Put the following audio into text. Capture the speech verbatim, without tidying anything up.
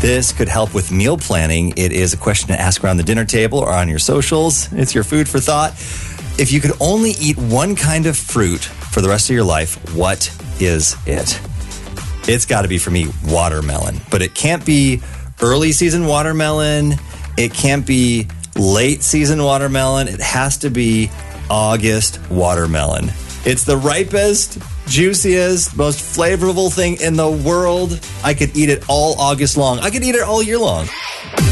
This could help with meal planning. It is a question to ask around the dinner table or on your socials. It's your food for thought. If you could only eat one kind of fruit for the rest of your life, what is it? It's got to be, for me, watermelon. But it can't be early season watermelon. It can't be late season watermelon. It has to be August watermelon. It's the ripest, juiciest, most flavorful thing in the world. I could eat it all August long. I could eat it all year long.